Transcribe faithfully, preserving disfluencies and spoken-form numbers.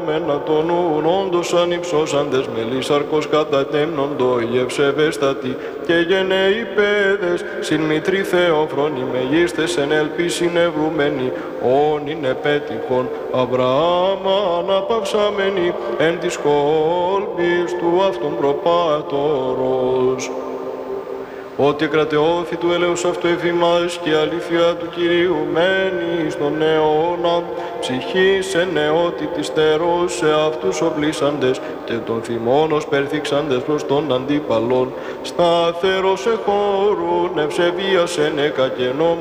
Μένα των ούν όντως ανυψώσαντες μελίσαρκος κατά τέμνοντο η ευσεβέστατη και γενναίοι παιδες συν μητρή Θεόφρονη μεγίστες εν ελπίσιν ευρουμένοι όν είναι πέτυχον Αβραάμ αναπαυσάμενοι εν της κόλπης του αυτόν προπάτορος. Ότι κρατεώθη του έλεος αυτού εφημάς και αλήθεια του Κυρίου μένει στον αιώνα, ψυχής εν νεότητης στερός σε αυτούς οπλίσαντες και των θυμώνος περθήξαντες προς τον αντίπαλον, σταθερός εχώρουν ευσεβίας ενέκα και νόμου